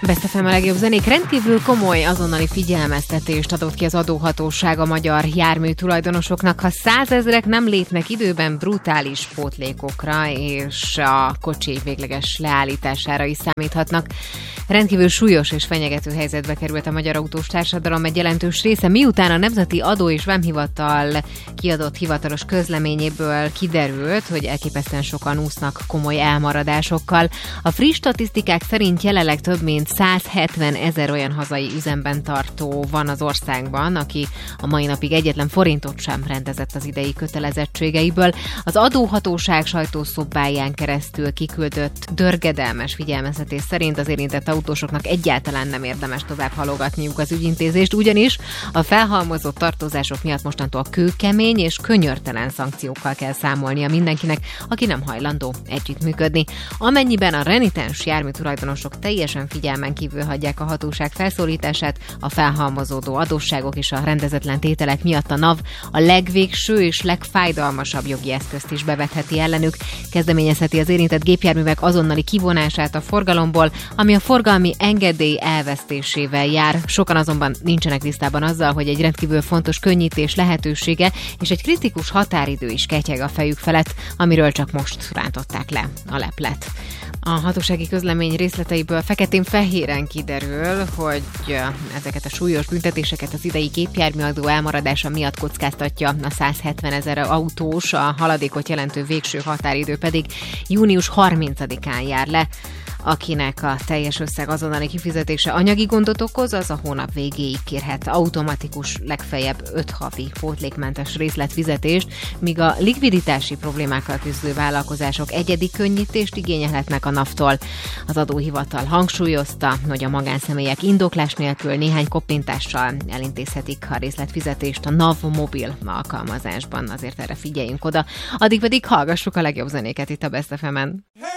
Best FM a legjobb zenék. Rendkívül komoly azonnali figyelmeztetést adott ki az adóhatóság a magyar jármű tulajdonosoknak. Ha 100 000-ek nem lépnek időben, brutális pótlékokra és a kocsi végleges leállítására is számíthatnak. Rendkívül súlyos és fenyegető helyzetbe került a magyar autós társadalom egy jelentős része, miután a Nemzeti Adó- és Vámhivatal kiadott hivatalos közleményéből kiderült, hogy elképesztően sokan úsznak komoly elmaradásokkal. A friss statisztikák szerint jelenleg több mint 170 000 olyan hazai üzemben tartó van az országban, aki a mai napig egyetlen forintot sem rendezett az idei kötelezettségeiből. Az adóhatóság sajtószobáján keresztül kiküldött dörgedelmes figyelmeztetés szerint az érintett autósoknak egyáltalán nem érdemes tovább halogatniuk az ügyintézést, ugyanis a felhalmozott tartozások miatt mostantól kőkemény és könyörtelen szankciókkal kell számolnia mindenkinek, aki nem hajlandó együttműködni. Amennyiben a renitens járműtulajdonosok teljesen figyelmen kívül hagyják a hatóság felszólítását, a felhalmozódó adósságok és a rendezetlen tételek miatt a NAV a legvégső és legfájdalmasabb jogi eszközt is bevetheti ellenük, kezdeményezheti az érintett gépjárművek azonnali kivonását a forgalomból, ami a forgalmi engedély elvesztésével jár. Sokan azonban nincsenek tisztában azzal, hogy egy rendkívül fontos könnyítés lehetősége és egy kritikus határidő is ketyeg a fejük felett, amiről csak most rántották le a leplet. A hatósági közlemény részleteiből feketén-fehéren kiderül, hogy ezeket a súlyos büntetéseket az idei gépjárműadó elmaradása miatt kockáztatja a 170 000 autós, a haladékot jelentő végső határidő pedig június 30-án jár le. Akinek a teljes összeg azonnali kifizetése anyagi gondot okoz, az a hónap végéig kérhet automatikus, legfeljebb 5 havi pótlékmentes részletfizetést, míg a likviditási problémákkal küzdő vállalkozások egyedi könnyítést igényelhetnek a NAV-tól. Az adóhivatal hangsúlyozta, hogy a magánszemélyek indoklás nélkül néhány koppintással elintézhetik a részletfizetést a NAV mobil alkalmazásban, azért erre figyeljünk oda. Addig pedig hallgassuk a legjobb zenéket itt a Best FM-en.